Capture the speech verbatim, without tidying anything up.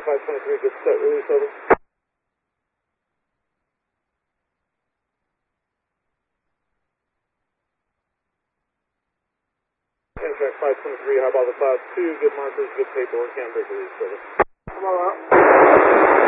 five twenty-three, good set release, over. Amtrak five twenty-three, high ball the class two, good markers, good paperwork, handbrake release, over. Come on up.